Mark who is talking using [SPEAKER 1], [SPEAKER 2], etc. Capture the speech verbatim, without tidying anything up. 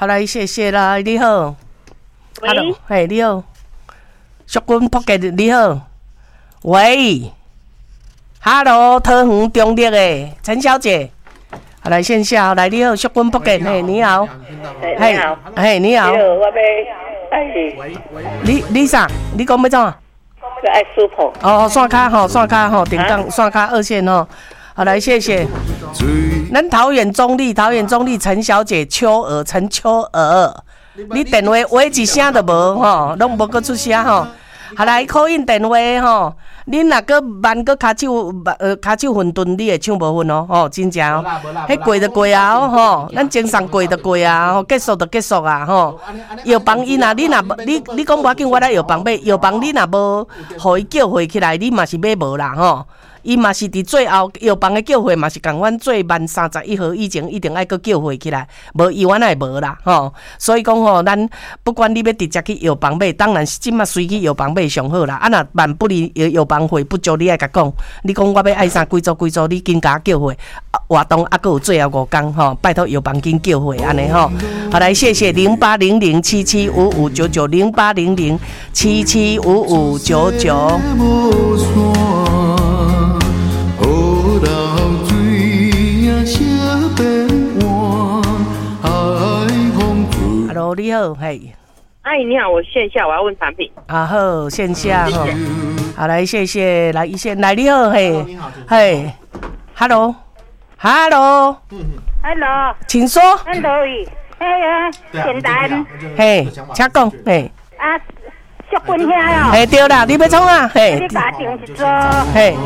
[SPEAKER 1] 好来，谢谢啦，你好。
[SPEAKER 2] 喂
[SPEAKER 1] Hello， 嘿，你好。淑君仆嘅你好。喂 ，Hello， 桃园中立的陈小姐。好来线下，来你好，淑君仆嘅，嘿，你好。
[SPEAKER 2] 嘿，你好。
[SPEAKER 1] 嘿，你好。
[SPEAKER 2] 我要哎，
[SPEAKER 3] 喂喂，
[SPEAKER 1] 你你啥？你讲要怎啊？
[SPEAKER 2] 我爱 super。
[SPEAKER 1] 哦，线卡吼，线卡吼，顶档线卡二线吼。好来，谢谢。咱桃园中立，桃园中立陈小姐秋娥，陈秋娥，你电话话一声都无吼，拢无搁出声吼。好来，call in电话吼，恁若搁慢搁骹手呃骹手混沌，你会唱无分哦，吼，真正哦。迄过就过啊吼，咱精神过就过啊，吼，结束就结束啊吼。药房伊若你若你你讲无要紧，我来药房买，药房你若无互伊叫回起来，你嘛是买无啦吼。伊嘛是伫最后药房的叫回嘛是共阮最慢三十一号以前一定爱搁叫回起来，无医院也无啦吼。所以讲吼，咱不管你要直接去药房买，当然是即马随去药房买上好啦。啊，若万不离药房会不足，你爱甲讲，你讲我要爱啥几组几组，你紧甲叫回。活动啊，搁有最后五天吼，拜托药房紧叫回安尼吼。好来，谢谢零八零零七七五五九九零八零零七七五五九九。Hello， 你好，嘿。
[SPEAKER 2] 哎，你好，我线下我要问产品。
[SPEAKER 1] 啊好，线下哈。好来，谢谢，来一线，来你好，嘿，嘿 ，Hello，Hello，
[SPEAKER 2] Hello，
[SPEAKER 1] 请说。
[SPEAKER 2] Hello， 嘿啊，简单。
[SPEAKER 1] 嘿，请讲，嘿。
[SPEAKER 2] 啊，淑君兄哟。
[SPEAKER 1] 嘿，对啦，你要创啊？嘿。
[SPEAKER 2] 你甲定一组。
[SPEAKER 1] 嘿。